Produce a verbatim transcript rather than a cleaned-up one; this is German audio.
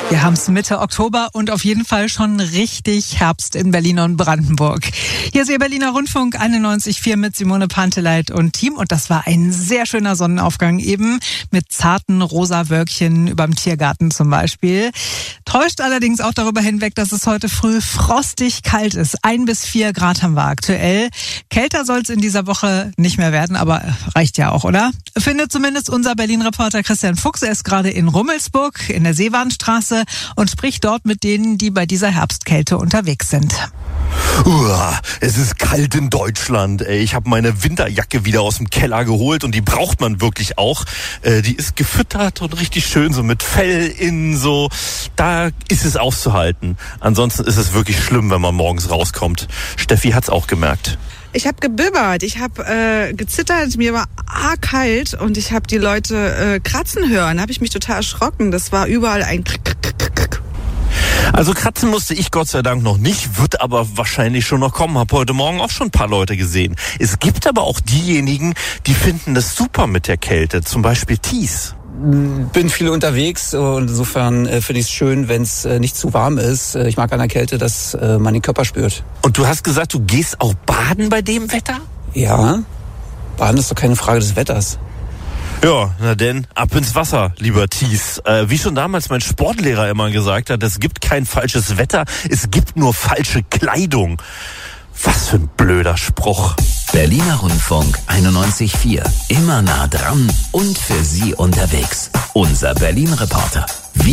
Wir haben es Mitte Oktober und auf jeden Fall schon richtig Herbst in Berlin und Brandenburg. Hier ist Ihr Berliner Rundfunk einundneunzig Komma vier mit Simone Panteleit und Team. Und das war ein sehr schöner Sonnenaufgang eben mit zarten rosa Wölkchen überm Tiergarten zum Beispiel. Täuscht allerdings auch darüber hinweg, dass es heute früh frostig kalt ist. Ein bis vier Grad haben wir aktuell. Kälter soll es in dieser Woche nicht mehr werden, aber reicht ja auch, oder? Findet zumindest unser Berlin-Reporter Christian Fuchs. Er ist gerade in Rummelsburg in der Seewarnstraße und spricht dort mit denen, die bei dieser Herbstkälte unterwegs sind. Uah, es ist kalt in Deutschland. Ey. Ich habe meine Winterjacke wieder aus dem Keller geholt und die braucht man wirklich auch. Äh, die ist gefüttert und richtig schön, so mit Fell innen so. Da ist es auszuhalten. Ansonsten ist es wirklich schlimm, wenn man morgens rauskommt. Steffi hat's auch gemerkt. Ich habe gebibbert, ich habe äh, gezittert, mir war arg kalt und ich habe die Leute äh, kratzen hören. Da habe ich mich total erschrocken. Das war überall ein Krick, Krick, Krick, Krick. Also kratzen musste ich Gott sei Dank noch nicht, wird aber wahrscheinlich schon noch kommen. Hab heute Morgen auch schon ein paar Leute gesehen. Es gibt aber auch diejenigen, die finden das super mit der Kälte. Zum Beispiel Thies. Bin viel unterwegs und insofern äh, finde ich es schön, wenn es äh, nicht zu warm ist. Äh, ich mag an der Kälte, dass äh, man den Körper spürt. Und du hast gesagt, du gehst auch baden bei dem Wetter? Ja, baden ist doch keine Frage des Wetters. Ja, na denn, ab ins Wasser, lieber Thies. Äh, wie schon damals mein Sportlehrer immer gesagt hat, es gibt kein falsches Wetter, es gibt nur falsche Kleidung. Was für ein blöder Spruch. Berliner Rundfunk einundneunzig Komma vier. Immer nah dran und für Sie unterwegs. Unser Berlin-Reporter.